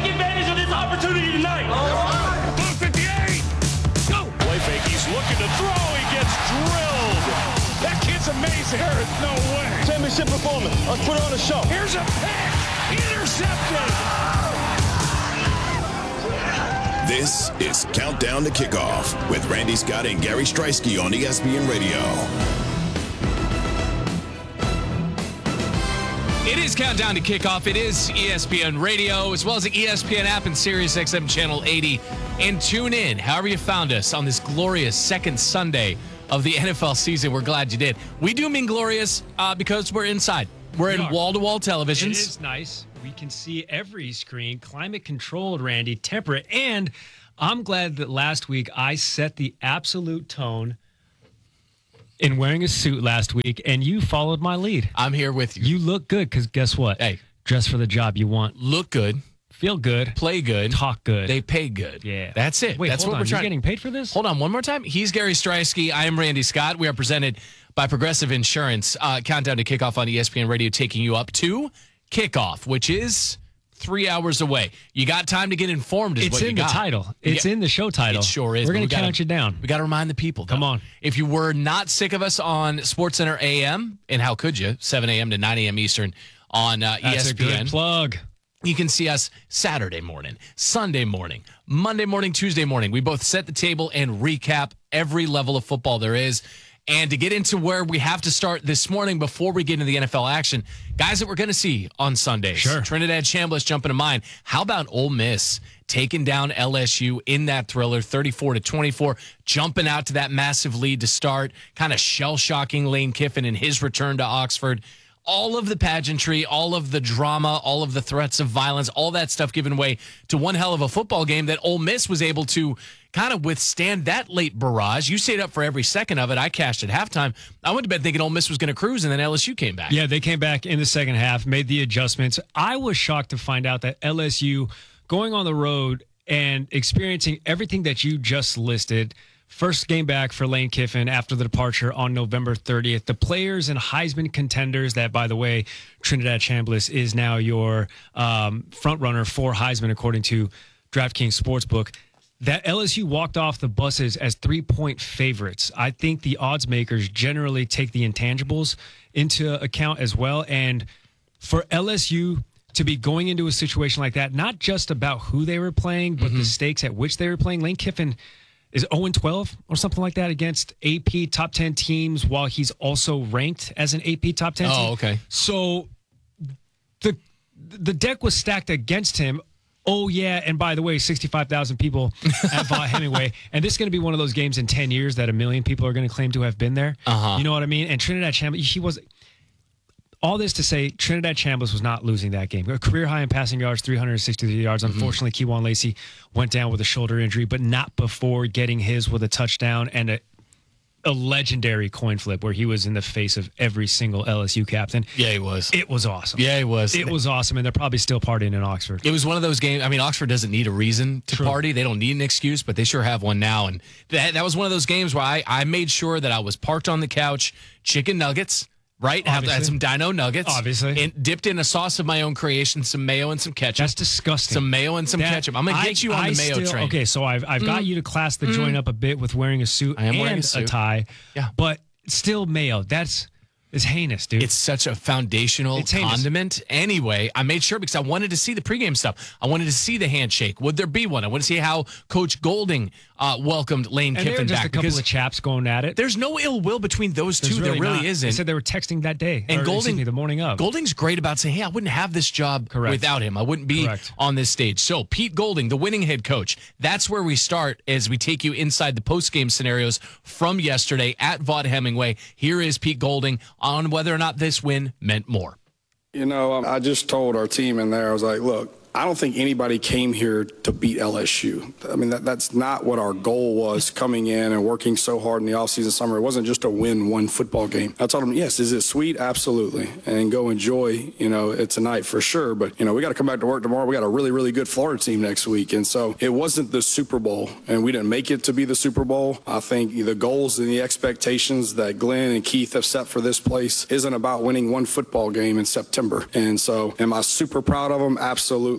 take advantage of this opportunity tonight. Blue 58. Go. Play fake. He's looking to throw. He gets drilled. That kid's amazing. There is no way. Championship performance. Let's put on a show. Here's a pick. Intercepted. This is Countdown to Kickoff with Randy Scott and Gary Streisky on ESPN Radio. It is Countdown to Kickoff. It is ESPN Radio, as well as the ESPN app and SiriusXM Channel 80. And tune in, however you found us, on this glorious second Sunday of the NFL season. We're glad you did. We do mean glorious because we're inside. We're in wall-to-wall televisions. It is nice. We can see every screen, climate-controlled, Randy, temperate. And I'm glad that last week I set the absolute tone in wearing a suit last week, and you followed my lead. I'm here with you. You look good because guess what? Hey. Dress for the job you want. Look good. Feel good. Play good. Talk good. They pay good. Yeah. That's it. Wait, That's hold what on. we're trying. You're getting paid for this? Hold on one more time. He's Gary Streisky. I am Randy Scott. We are presented by Progressive Insurance. Countdown to Kickoff on ESPN Radio, taking you up to kickoff, which is 3 hours away. You got time to get informed is It's what you in got. the title. It's in the show title. It sure is. We're but going to count you down. We got to remind the people, though. Come on. If you were not sick of us on SportsCenter AM, and how could you, 7 a.m. to 9 a.m. Eastern on ESPN. That's a good plug. You can see us Saturday morning, Sunday morning, Monday morning, Tuesday morning. We both set the table and recap every level of football there is. And to get into where we have to start this morning before we get into the NFL action, guys that we're going to see on Sundays. Sure. Trinidad Chambliss jumping to mind. How about Ole Miss taking down LSU in that thriller, 34-24, jumping out to that massive lead to start, kind of shell-shocking Lane Kiffin in his return to Oxford. All of the pageantry, all of the drama, all of the threats of violence, all that stuff giving way to one hell of a football game that Ole Miss was able to kind of withstand that late barrage. You stayed up for every second of it. I cashed at halftime. I went to bed thinking Ole Miss was going to cruise, and then LSU came back. Yeah, they came back in the second half, made the adjustments. I was shocked to find out that LSU going on the road and experiencing everything that you just listed. First game back for Lane Kiffin after the departure on November 30th. The players and Heisman contenders that, by the way, Trinidad Chambliss is now your front runner for Heisman, according to DraftKings Sportsbook. That LSU walked off the buses as 3-point favorites. I think the odds makers generally take the intangibles into account as well. And for LSU to be going into a situation like that, not just about who they were playing, but the stakes at which they were playing. Lane Kiffin is 0-12 or something like that against AP top 10 teams while he's also ranked as an AP top 10 team. Oh, okay. So the deck was stacked against him. Oh, yeah, and by the way, 65,000 people at Vaught Hemingway. And this is going to be one of those games in 10 years that 1 million people are going to claim to have been there. You know what I mean? And Trinidad Chambliss, all this to say, Trinidad Chambliss was not losing that game. A career high in passing yards, 363 yards. Unfortunately, Kewan Lacey went down with a shoulder injury, but not before getting his with a touchdown and a legendary coin flip where he was in the face of every single LSU captain. Yeah, he was. It was awesome. Yeah, he was. It was awesome, and they're probably still partying in Oxford. It was one of those games. I mean, Oxford doesn't need a reason to party. They don't need an excuse, but they sure have one now. And that was one of those games where I made sure that I was parked on the couch, chicken nuggets, right? Had some Dino Nuggets. Obviously. And dipped in a sauce of my own creation, some mayo and some ketchup. That's disgusting. Some mayo and some ketchup. I'm going to get you on the mayo train. Okay, so I've got you to class the joint up a bit with wearing a suit and a tie. Yeah. But still mayo. It's heinous, dude. It's such a foundational condiment. Anyway, I made sure because I wanted to see the pregame stuff. I wanted to see the handshake. Would there be one? I want to see how Coach Golding welcomed Lane Kiffin back. And just a couple of chaps going at it. There's no ill will between those two. There really isn't. They said they were texting that day. And Golding, the morning of. Golding's great about saying, hey, I wouldn't have this job without him. I wouldn't be on this stage. So Pete Golding, the winning head coach, that's where we start as we take you inside the postgame scenarios from yesterday at Vaught Hemingway. Here is Pete Golding on whether or not this win meant more. You know, I just told our team in there, I was like, look, I don't think anybody came here to beat LSU. I mean, that's not what our goal was coming in and working so hard in the offseason summer. It wasn't just to win one football game. I told them, yes, is it sweet? Absolutely. And go enjoy, it tonight for sure. But, we got to come back to work tomorrow. We got a really, really good Florida team next week. And so it wasn't the Super Bowl, and we didn't make it to be the Super Bowl. I think the goals and the expectations that Glenn and Keith have set for this place isn't about winning one football game in September. And so am I super proud of them? Absolutely.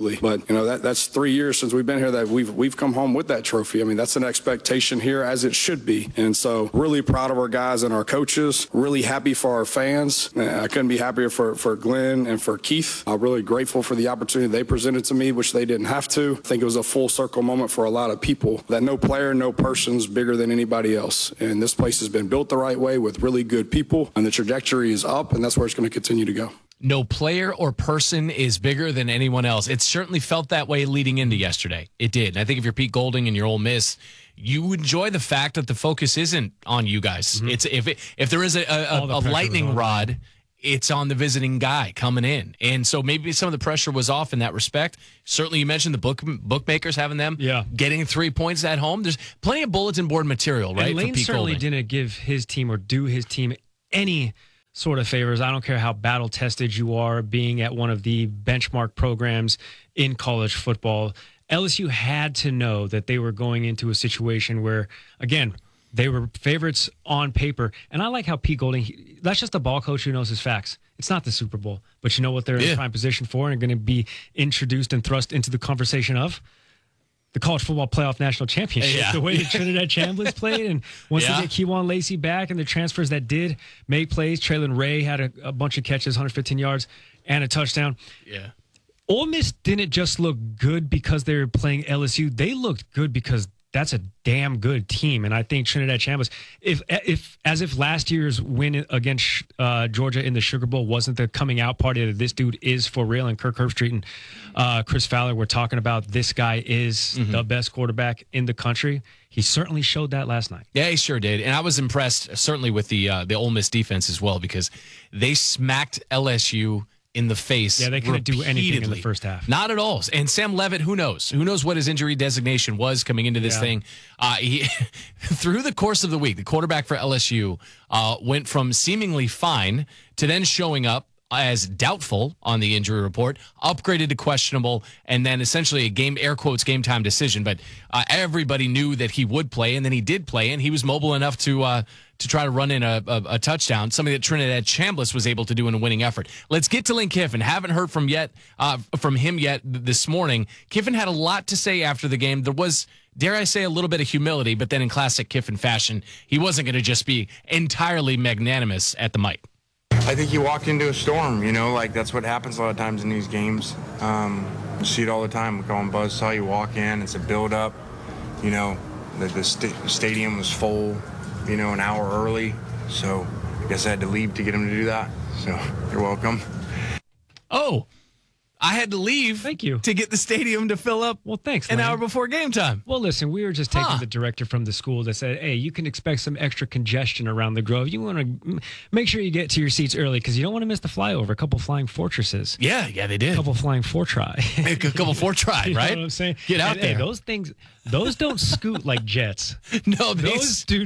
absolutely. But, that's 3 years since we've been here that we've come home with that trophy. I mean, that's an expectation here, as it should be. And so really proud of our guys and our coaches, really happy for our fans. I couldn't be happier for Glenn and for Keith. I'm really grateful for the opportunity they presented to me, which they didn't have to. I think it was a full circle moment for a lot of people, that no player, no person's bigger than anybody else. And this place has been built the right way with really good people, and the trajectory is up, and that's where it's going to continue to go. No player or person is bigger than anyone else. It certainly felt that way leading into yesterday. It did. And I think if you're Pete Golding and you're Ole Miss, you enjoy the fact that the focus isn't on you guys. Mm-hmm. It's if there is a lightning rod, it's on the visiting guy coming in. And so maybe some of the pressure was off in that respect. Certainly you mentioned the bookmakers having them getting 3 points at home. There's plenty of bulletin board material, right? And Lane certainly didn't give his team or do his team any sort of favors. I don't care how battle tested you are being at one of the benchmark programs in college football. LSU had to know that they were going into a situation where, again, they were favorites on paper. And I like how Pete Golding, that's just a ball coach who knows his facts. It's not the Super Bowl, but you know what they're in prime position for and going to be introduced and thrust into the conversation of? The College Football Playoff National Championship. Yeah. The way that Trinidad Chambliss played, and once they get Kewan Lacey back and the transfers that did make plays, Traylon Ray had a bunch of catches, 115 yards, and a touchdown. Yeah. Ole Miss didn't just look good because they were playing LSU. They looked good because that's a damn good team. And I think Trinidad Chambliss, if last year's win against Georgia in the Sugar Bowl wasn't the coming out party that this dude is for real, and Kirk Herbstreit and Chris Fowler were talking about this guy is the best quarterback in the country. He certainly showed that last night. Yeah, he sure did. And I was impressed certainly with the Ole Miss defense as well, because they smacked LSU in the face. Yeah, they couldn't do anything in the first half. Not at all. And Sam Leavitt, who knows? Who knows what his injury designation was coming into this thing? He, through the course of the week, the quarterback for LSU went from seemingly fine to then showing up as doubtful on the injury report, upgraded to questionable, and then essentially a game, air quotes, game time decision. But everybody knew that he would play, and then he did play, and he was mobile enough to try to run in a touchdown, something that Trinidad Chambliss was able to do in a winning effort. Let's get to Lane Kiffin. Haven't heard from him yet this morning. Kiffin had a lot to say after the game. There was, dare I say, a little bit of humility, but then in classic Kiffin fashion, he wasn't going to just be entirely magnanimous at the mic. I think you walked into a storm, that's what happens a lot of times in these games. You see it all the time. We call them buzzsaw. You walk in, it's a build-up. The stadium was full, an hour early. So I guess I had to leave to get him to do that. So you're welcome. Oh, I had to leave to get the stadium to fill up thanks, an Lane. hour before game time. Well, listen, we were just taking the director from the school that said, hey, you can expect some extra congestion around the Grove. You want to make sure you get to your seats early because you don't want to miss the flyover. A couple flying fortresses. Yeah, they did. A couple flying Fortri. A couple Fortri, right? You know what I'm saying? Get out there. Hey, those don't scoot like jets. No, those do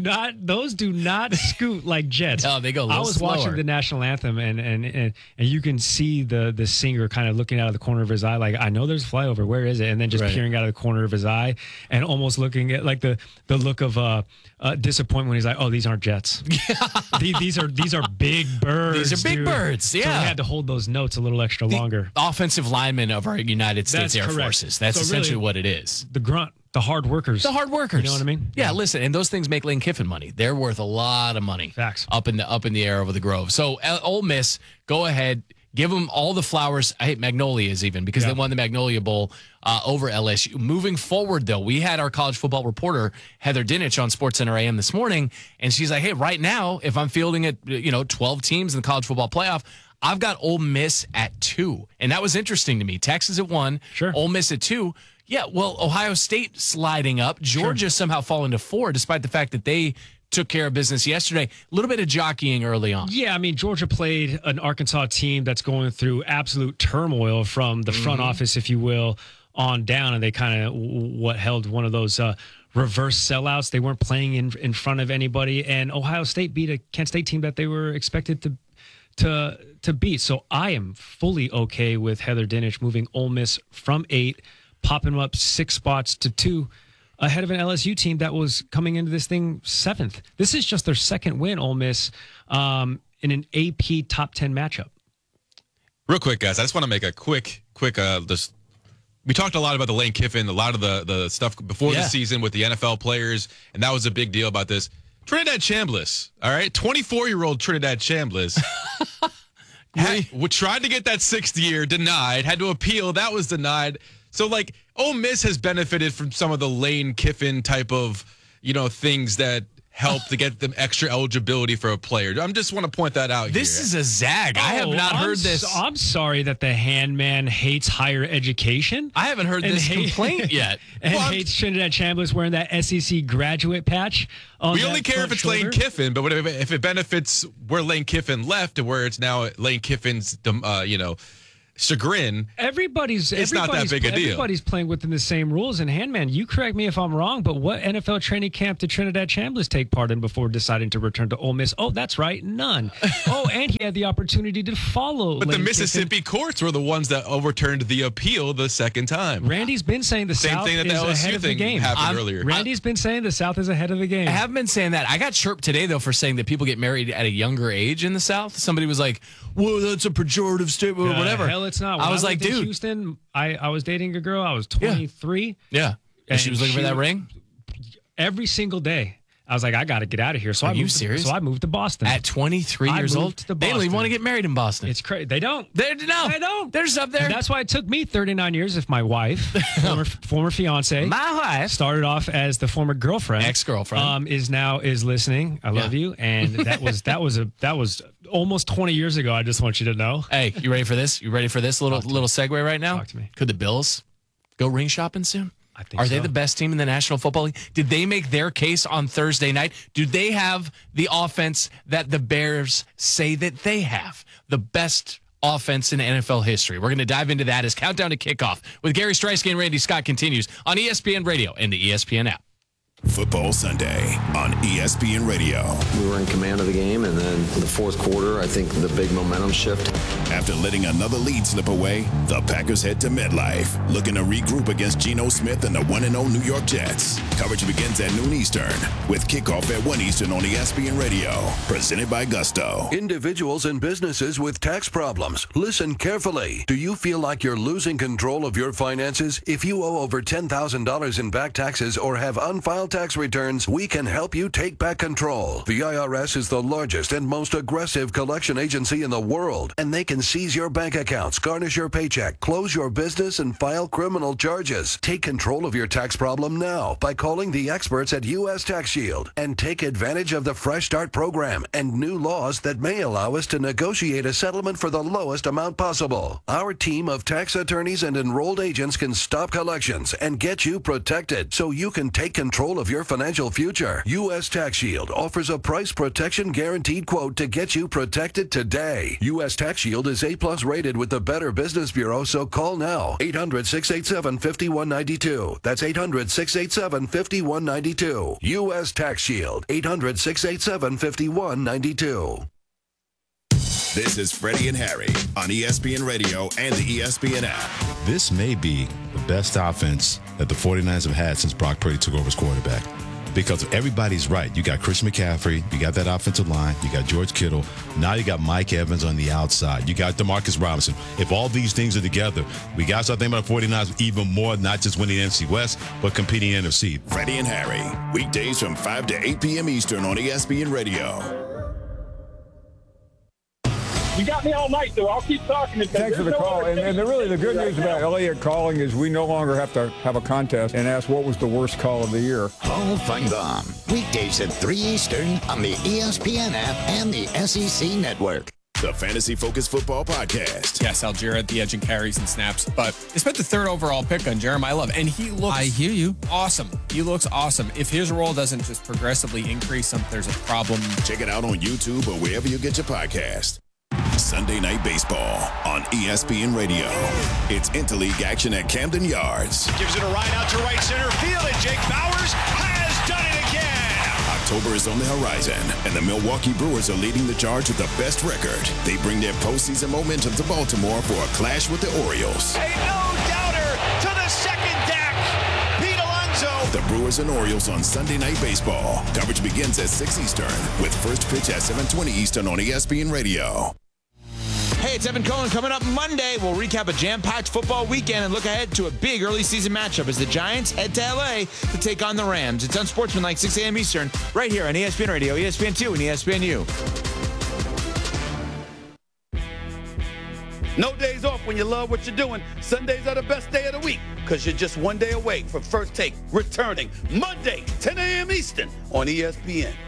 not scoot like jets. No, they go a little I was slower. watching the national anthem, and you can see the singer kind of looking out of the corner of his eye, like, I know there's a flyover. Where is it? And then just peering out of the corner of his eye and almost looking at like the look of disappointment when he's like, oh, these aren't jets. these are big birds. These are big birds. Yeah. So we had to hold those notes a little extra longer. Offensive linemen of our United States Air Forces. That's essentially what it is. The grunt. The hard workers. The hard workers. You know what I mean? Yeah, listen, and those things make Lane Kiffin money. They're worth a lot of money. Facts. Up in the air over the Grove. So Ole Miss, go ahead, give them all the flowers. I hate Magnolias even because they won the Magnolia Bowl over LSU. Moving forward, though, we had our college football reporter Heather Dinich on SportsCenter AM this morning, and she's like, hey, right now, if I'm fielding at 12 teams in the college football playoff, I've got Ole Miss at 2. And that was interesting to me. Texas at 1, Ole Miss at 2. Yeah, well, Ohio State sliding up. Georgia somehow falling to 4, despite the fact that they took care of business yesterday. A little bit of jockeying early on. Yeah, I mean, Georgia played an Arkansas team that's going through absolute turmoil from the front office, if you will, on down, and they kind of held one of those reverse sellouts. They weren't playing in front of anybody, and Ohio State beat a Kent State team that they were expected to beat. So I am fully okay with Heather Dinich moving Ole Miss from 8, popping them up 6 spots to 2, ahead of an LSU team that was coming into this thing 7th. This is just their second win, Ole Miss, in an AP top 10 matchup. Real quick, guys, I just want to make a quick just we talked a lot about the Lane Kiffin, a lot of the stuff before the season with the NFL players, and that was a big deal about this. Trinidad Chambliss, all right? 24-year-old Trinidad Chambliss tried to get that 6th year, denied, had to appeal, that was denied. So, like, Ole Miss has benefited from some of the Lane Kiffin type of, things that help to get them extra eligibility for a player. I just want to point that out. This is a zag. I have not heard this. I'm sorry that the handman hates higher education. I haven't heard this complaint yet. And hates Trinidad Chambliss wearing that SEC graduate patch. We only care if it's Lane Kiffin, but if it benefits where Lane Kiffin left and where it's now Lane Kiffin's, chagrin. It's not that big a deal. Everybody's playing within the same rules. And Handman, you correct me if I'm wrong, but what NFL training camp did Trinidad Chambliss take part in before deciding to return to Ole Miss? Oh, that's right, none. And he had the opportunity to follow. But the Mississippi courts were the ones that overturned the appeal the second time. Randy's been saying the South is ahead of the game. Happened earlier. Randy's been saying the South is ahead of the game. I have been saying that. I got chirped today, though, for saying that people get married at a younger age in the South. Somebody was like, "Whoa, that's a pejorative statement," or whatever. Hell, it's not. When I was like, dude. Houston, I was dating a girl. I was 23. Yeah. And she was looking for that ring? Every single day. I was like, I got to get out of here. So Are you serious? So I moved to Boston. At 23 years old? They don't even want to get married in Boston. It's crazy. They don't. They don't. They're just up there. And that's why it took me 39 years if my wife, former fiance, my wife, started off as the former girlfriend, ex-girlfriend, is listening. I love you. And that was almost 20 years ago. I just want you to know. Hey, you ready for this? You ready for this little segue right now? Talk to me. Could the Bills go ring shopping soon? I think Are they the best team in the National Football League? Did they make their case on Thursday night? Do they have the offense that the Bears say that they have? The best offense in NFL history. We're going to dive into that as Countdown to Kickoff with Gary Streisky and Randy Scott continues on ESPN Radio and the ESPN app. Football Sunday on ESPN Radio. We were in command of the game, and then in the fourth quarter, I think the big momentum shift. After letting another lead slip away, the Packers head to MetLife, looking to regroup against Geno Smith and the 1-0 New York Jets. Coverage begins at noon Eastern, with kickoff at 1 Eastern on ESPN Radio, presented by Gusto. Individuals and businesses with tax problems, listen carefully. Do you feel like you're losing control of your finances? If you owe over $10,000 in back taxes or have unfiled tax returns, we can help you take back control. The IRS is the largest and most aggressive collection agency in the world, and they can seize your bank accounts, garnish your paycheck, close your business, and file criminal charges. Take control of your tax problem now by calling the experts at U.S. Tax Shield and take advantage of the Fresh Start program and new laws that may allow us to negotiate a settlement for the lowest amount possible. Our team of tax attorneys and enrolled agents can stop collections and get you protected so you can take control of your financial future. U.S. Tax Shield offers a price protection guaranteed quote to get you protected today. U.S. Tax Shield is A+ rated with the Better Business Bureau, so call now. 800-687-5192. That's 800-687-5192. U.S. Tax Shield. 800-687-5192. This is Freddie and Harry on ESPN Radio and the ESPN app. This may be the best offense that the 49ers have had since Brock Purdy took over as quarterback. Because everybody's right. You got Christian McCaffrey. You got that offensive line. You got George Kittle. Now you got Mike Evans on the outside. You got DeMarcus Robinson. If all these things are together, we got to start thinking about the 49ers even more, not just winning the NFC West, but competing in the NFC. Freddie and Harry, weekdays from 5 to 8 p.m. Eastern on ESPN Radio. You got me all night, though. I'll keep talking. Thanks for the call. And really, the good news about Elliott calling is we no longer have to have a contest and ask what was the worst call of the year. Hall Feinbaum, weekdays at 3 Eastern on the ESPN app and the SEC Network. The Fantasy Focus Football Podcast. Yes, Algier at the edge and carries and snaps, but they spent the third overall pick on Jeremiah Love, and he looks I hear you. Awesome. He looks awesome. If his role doesn't just progressively increase, there's a problem. Check it out on YouTube or wherever you get your podcast. Sunday Night Baseball on ESPN Radio. It's interleague action at Camden Yards. Gives it a ride out to right center field, and Jake Bowers has done it again. October is on the horizon, and the Milwaukee Brewers are leading the charge with the best record. They bring their postseason momentum to Baltimore for a clash with the Orioles. A no-doubter to the second deck. Pete Alonso. The Brewers and Orioles on Sunday Night Baseball. Coverage begins at 6 Eastern with first pitch at 7:20 Eastern on ESPN Radio. Hey, it's Evan Cohen. Coming up Monday, we'll recap a jam-packed football weekend and look ahead to a big early season matchup as the Giants head to LA to take on the Rams. It's Unsportsmanlike, 6 a.m. Eastern, right here on ESPN Radio, ESPN2, and ESPNU. No days off when you love what you're doing. Sundays are the best day of the week because you're just one day away from First Take returning Monday, 10 a.m. Eastern on ESPN.